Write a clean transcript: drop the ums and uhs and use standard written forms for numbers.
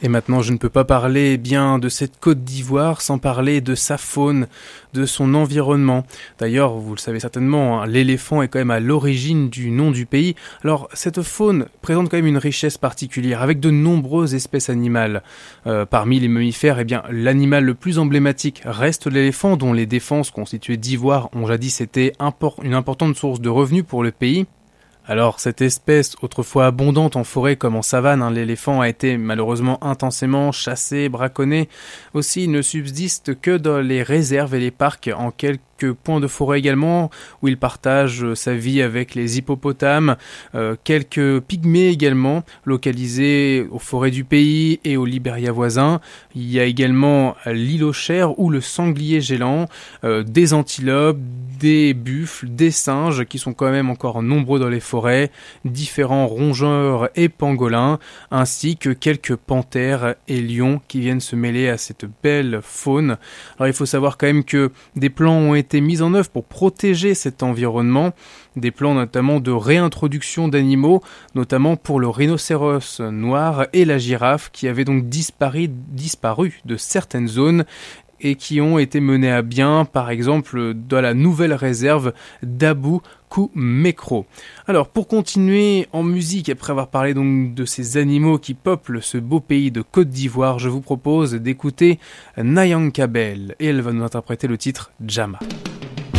Et maintenant, je ne peux pas parler bien de cette Côte d'Ivoire sans parler de sa faune, de son environnement. D'ailleurs, vous le savez certainement, l'éléphant est quand même à l'origine du nom du pays. Alors, cette faune présente quand même une richesse particulière, avec de nombreuses espèces animales. Parmi les mammifères, eh bien, l'animal le plus emblématique reste l'éléphant, dont les défenses constituées d'ivoire ont jadis été une importante source de revenus pour le pays. Alors, cette espèce, autrefois abondante en forêt comme en savane, l'éléphant a été malheureusement intensément chassé, braconné. Aussi, il ne subsiste que dans les réserves et les parcs, en quelques points de forêt également, où il partage sa vie avec les hippopotames, quelques pygmées également, localisés aux forêts du pays et au Libéria voisin. Il y a également l'île aux chers ou le sanglier gélant, des antilopes, des buffles, des singes qui sont quand même encore nombreux dans les forêts, différents rongeurs et pangolins, ainsi que quelques panthères et lions qui viennent se mêler à cette belle faune. Alors il faut savoir quand même que des plans ont été mis en œuvre pour protéger cet environnement, des plans notamment de réintroduction d'animaux, notamment pour le rhinocéros noir et la girafe qui avaient donc disparu de certaines zones et qui ont été menés à bien, par exemple, dans la nouvelle réserve d'Abou Koumekro. Alors, pour continuer en musique, après avoir parlé donc de ces animaux qui peuplent ce beau pays de Côte d'Ivoire, je vous propose d'écouter Nyanka Bell, et elle va nous interpréter le titre Jama.